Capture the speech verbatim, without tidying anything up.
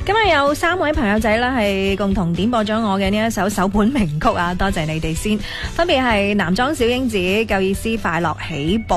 今日有三位朋友仔啦，係共同點播咗我嘅呢一首首本名曲啊，多謝你哋先。分別係男裝小英子、夠意思、快樂起步。